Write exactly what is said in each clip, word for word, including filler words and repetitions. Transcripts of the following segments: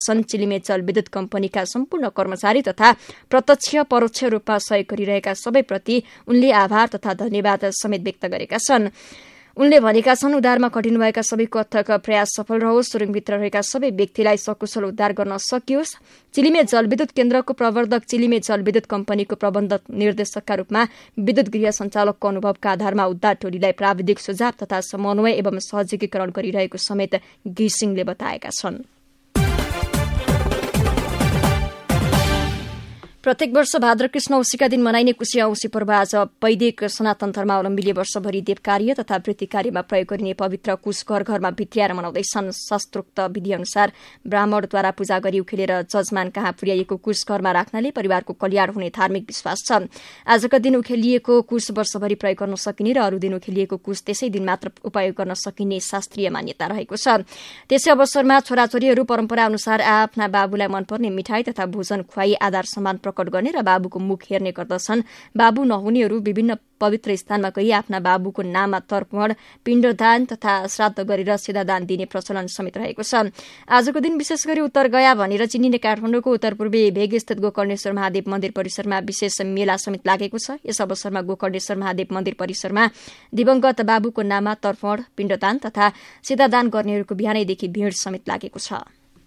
छन्। चिलिमे जलविद्युत कम्पनीका सम्पूर्ण कर्मचारी तथा प्रत्यक्ष परोक्ष रूपमा सहयोग गरिरहेका सबैप्रति उनले आभार तथा धन्यवाद समेत व्यक्त गरेका छन्। उनले भनेका छन् उद्धारमा खटिनुभएका सबैको अथक प्रयास सफल रहोस्, सुरुङभित्र रहेका सबै व्यक्तिलाई सकुशल उद्धार गर्न सकियोस्। चिलिमे जलविद्युत केन्द्रको प्रवर्धक चिलिमे जलविद्युत कम्पनीको प्रबन्धक निर्देशकका रूपमा विद्युत गृह सञ्चालकको अनुभवका आधारमा उद्धार टोलीलाई प्राविधिक सुझाव तथा समन्वय एवं सहजीकरण गरिरहेको समेत घिसिङले बताएका छन्। प्रत्येक वर्ष भाद्र कृष्ण औँसीका दिन मनाइने कुशी औँसी पर्व आज वैदिक सनातन धर्मावलम्बीले वर्षभरि देव कार्य तथा वृत्ति कार्यमा प्रयोग गरिने पवित्र कुश घर घरमा भित्र्याएर मनाउँदैछन्। शास्त्रोक्त विधि अनुसार ब्राह्मणद्वारा पूजा गरी उखेलेर जजमान कहाँ पुर्याइएको कुश घरमा राख्नाले परिवारको कल्याण हुने धार्मिक विश्वास छ। आजको दिन उखेलिएको कुश वर्षभरि प्रयोग गर्न सकिने र अरू दिन उखेलिएको कुश त्यसै दिन मात्र उपयोग गर्न सकिने शास्त्रीय मान्यता रहेको छ। त्यसै अवसरमा छोराछोरीहरू परम्परा अनुसार आफ्ना बाबुलाई मनपर्ने मिठाई तथा भोजन खुवाई आधार सम्मान प्रकट गर्ने र बाबुको मुख हेर्ने गर्दछन्। बाबु नहुनेहरू विभिन्न पवित्र स्थानमा गई आफ्ना बाबुको नाममा तर्पण, पिण्डदान तथा श्राद्ध गरेर सिधादान दिने प्रचलन समेत रहेको छ। आजको दिन विशेष गरी उत्तर गया भनेर चिनिने काठमाडौँको उत्तरपूर्वी भेगस्थित गोकर्णेश्वर महादेव मन्दिर परिसरमा विशेष मेला समेत लागेको छ। यस अवसरमा गोकर्णेश्वर महादेव मन्दिर परिसरमा दिवंगत बाबुको नाममा तर्पण, पिण्डदान तथा सिधादान गर्नेहरूको बिहानैदेखि भीड़ समेत लागेको छ।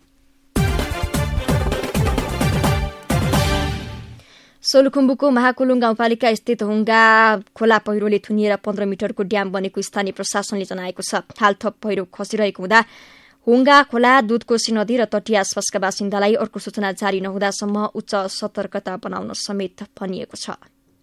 सोलुखुम्बुको महाकुलुङ गाउँपालिका स्थित हुङ्गा खोला पहिरोले थुनिएर पन्ध्र मिटरको ड्याम बनेको स्थानीय प्रशासनले जनाएको छ। हाल थप पहिरो खसिरहेको हुँदा हुङ्गा खोला, दुधकोशी नदी र तटीय आसपासका बासिन्दालाई अर्को सूचना जारी नहुँदासम्म उच्च सतर्कता बनाउन समेत भनिएको छ।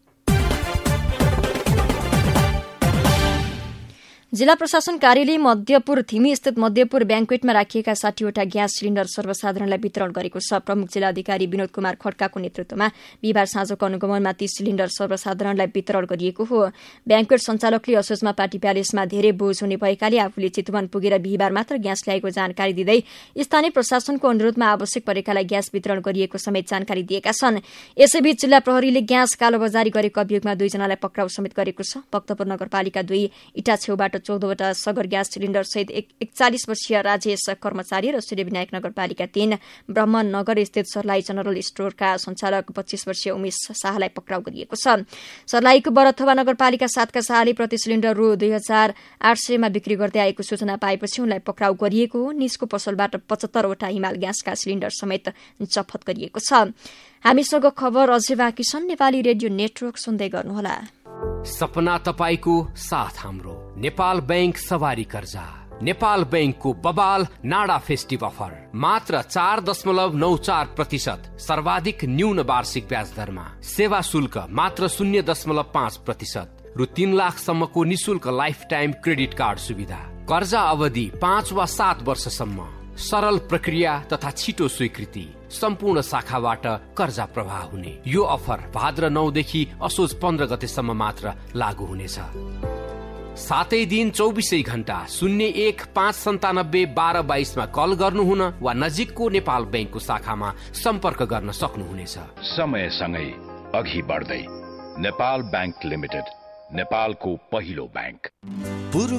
जिल्ला प्रशासन कार्यालय मध्यपुर थिमी स्थित मध्यपुर ब्याङ्क्वेटमा राखिएका साठीवटा ग्यास सिलिण्डर सर्वसाधारणलाई वितरण गरेको छ। प्रमुख जिल्लाधिकारी विनोद कुमार खड्काको नेतृत्वमा बिहिबार साँझको अनुगमनमा ती सिलिण्डर सर्वसाधारणलाई वितरण गरिएको हो। ब्याङ्क्वेट सञ्चालकले असोजमा पार्टी प्यालेसमा धेरै बोझ हुने भएकाले आफूले चितवन पुगेर बिहिबार मात्र ग्यास ल्याएको जानकारी दिँदै स्थानीय प्रशासनको अनुरोधमा आवश्यक परेकालाई ग्यास वितरण गरिएको समेत जानकारी दिएका छन्। यसैबीच जिल्ला प्रहरीले ग्यास कालोबजारी गरेको अभियोगमा दुईजनालाई पक्राउ समेत गरेको छ। भक्तपुर नगरपालिका दुई इटा छेउबाट चौधवटा सगर ग्यास सिलिण्डर सहित एकचालिस वर्षीय राजेश कर्मचारी र सूर्यविनायक नगरपालिका तीन ब्रह्मन नगर स्थित सर्लाही जनरल स्टोरका सञ्चालक पच्चीस वर्षीय उमेश शाहलाई पक्राउ गरिएको छ। सर्लाहीको बरथवा नगरपालिका सातका शाहले प्रति सिलिण्डर रु दुई हजार आठ सयमा बिक्री गर्दै आएको सूचना पाएपछि उनलाई पक्राउ गरिएको हो। निजको पसलबाट पचहत्तरवटा हिमाल ग्यासका सिलिण्डर समेत जफत गरिएको छ। हामीसँग खबर अझै बाँकी छन्। नेपाली रेडियो नेटवर्क सुन्दै गर्नुहोला। सपना तपाईको साथ हाम्रो नेपाल बैंक सवारी कर्जा। नेपाल बैंकको बबाल नाडा फेस्टिभ अफर मात्र चार दशमलव नौ चार प्रतिशत सर्वाधिक न्यून वार्षिक ब्याज दरमा, सेवा शुल्क मात्र शून्य दशमलव पाँच प्रतिशत रु तीन लाखसम्मको निशुल्क लाइफ टाइम क्रेडिट कार्ड सुविधा, कर्जा अवधि पाँच वा सात वर्षसम्म, सरल प्रक्रिया तथा छिटो स्वीकृति, सम्पूर्ण शाखाबाट कर्जा प्रवाह हुने। यो अफर भाद्र नौदेखि असोज पन्ध्र गतेसम्म मात्र लागू हुनेछ। सातै दिन चौबिसै घण्टा शून्य एक पाँच सन्तानब्बे बाह्र बाइसमा कल गर्नुहुन वा नजिकको नेपाल बैंकको शाखामा सम्पर्क गर्न सक्नुहुनेछ। समयसँगै अघि बढ्दै नेपाल बैंक लिमिटेड, नेपालको पहिलो बैंक। पूर्व